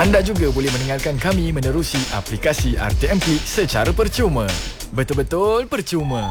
Anda juga boleh mendengarkan kami menerusi aplikasi RTM Klik secara percuma. Betul-betul percuma.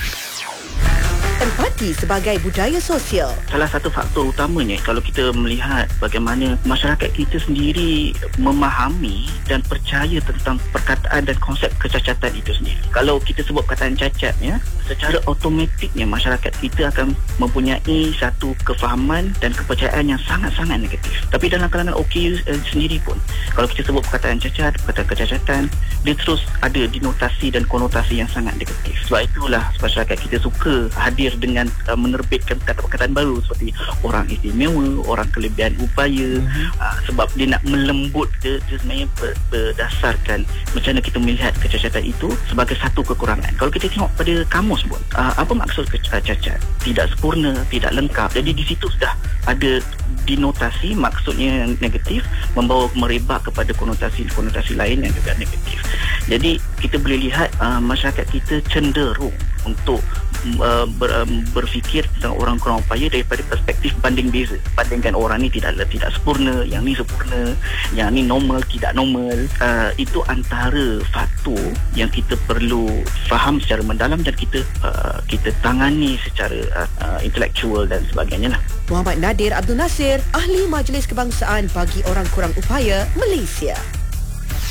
Empati sebagai budaya sosial. Salah satu faktor utamanya kalau kita melihat bagaimana masyarakat kita sendiri memahami dan percaya tentang perkataan dan konsep kecacatan itu sendiri. Kalau kita sebut perkataan cacat, secara automatiknya masyarakat kita akan mempunyai satu kefahaman dan kepercayaan yang sangat-sangat negatif. Tapi dalam kalangan OKU sendiri pun, kalau kita sebut perkataan cacat, perkataan kecacatan, dia terus ada denotasi dan konotasi yang sangat negatif. Sebab itulah masyarakat kita suka hadir dengan menerbitkan perkataan baru seperti orang istimewa, orang kelebihan upaya, sebab dia nak melembut dia sebenarnya berdasarkan macam mana kita melihat kecacatan itu sebagai satu kekurangan. Kalau kita tengok pada kamus pun, apa maksud cacat? Tidak sempurna, tidak lengkap. Jadi di situ sudah ada denotasi, maksudnya yang negatif membawa merebak kepada konotasi lain yang juga negatif. Jadi kita boleh lihat masyarakat kita cenderung untuk berfikir tentang orang kurang upaya daripada perspektif banding beza. Bandingkan orang ni tidak sempurna, yang ni sempurna, yang ni normal, tidak normal. Itu antara faktor yang kita perlu faham secara mendalam dan kita tangani secara intelektual dan sebagainya lah. Muhammad Nadir Abdul Nasir, Ahli Majlis Kebangsaan bagi Orang Kurang Upaya Malaysia.